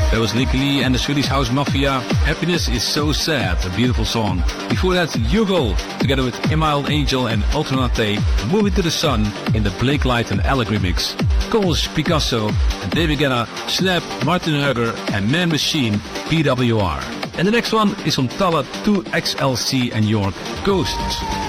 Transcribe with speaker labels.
Speaker 1: That was Licky Lee and the Swedish House Mafia. Happiness is so sad, a beautiful song. Before that, Hugo, together with Emile Angel and Alternate, Moving to the Sun in the Blake Light and Alec remix. Coles, Picasso, and David Guetta, Snap, Martin Hugger, and Man Machine, PWR. And the next one is from Tala 2XLC and York, Ghosts.